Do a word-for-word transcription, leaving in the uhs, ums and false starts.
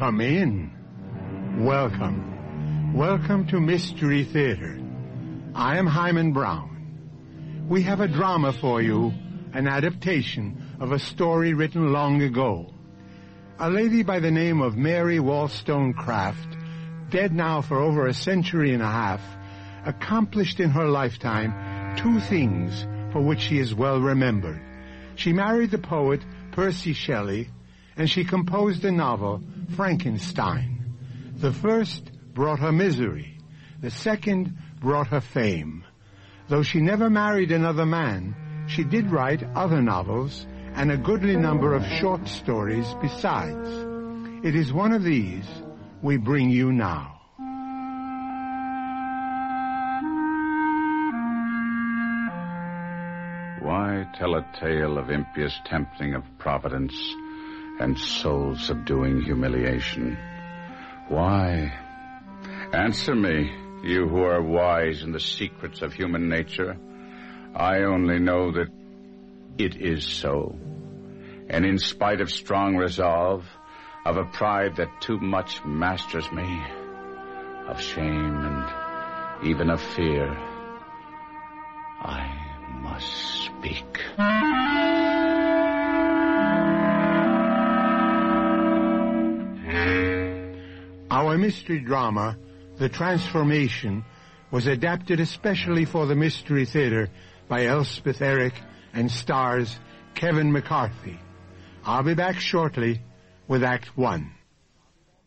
Come in. Welcome. Welcome to Mystery Theater. I am Hyman Brown. We have a drama for you, an adaptation of a story written long ago. A lady by the name of Mary Wollstonecraft, dead now for over a century and a half, accomplished in her lifetime two things for which she is well remembered. She married the poet Percy Shelley, and she composed a novel, Frankenstein. The first brought her misery. The second brought her fame. Though she never married another man, she did write other novels and a goodly number of short stories besides. It is one of these we bring you now. Why tell a tale of impious tempting of Providence and soul-subduing humiliation? Why? Answer me, you who are wise in the secrets of human nature. I only know that it is so. And in spite of strong resolve, of a pride that too much masters me, of shame and even of fear, I must speak. Our mystery drama, The Transformation, was adapted especially for the Mystery Theater by Elspeth Eric and stars Kevin McCarthy. I'll be back shortly with Act One.